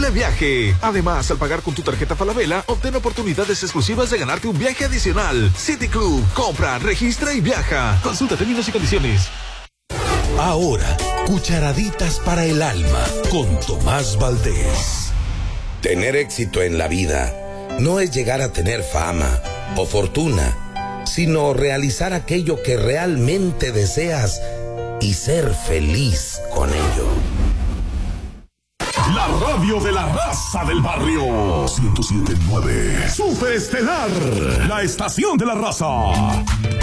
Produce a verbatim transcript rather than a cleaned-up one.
increíble viaje. Además, al pagar con tu tarjeta Falabella, obtén oportunidades exclusivas de ganarte un viaje adicional. City Club, compra, registra y viaja. Consulta términos y condiciones. Ahora, cucharaditas para el alma con Tomás Valdés. Tener éxito en la vida no es llegar a tener fama o fortuna, sino realizar aquello que realmente deseas y ser feliz con ello. La radio de la raza del barrio. ciento siete punto nueve. Superestelar, la estación de la raza.